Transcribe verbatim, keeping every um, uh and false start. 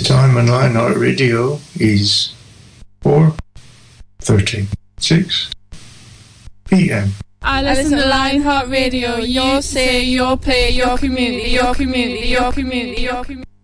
time on Lionheart Radio is four thirty-six p.m. I listen to Lionheart Radio. Your say, your play, your community, your community, your community, your community.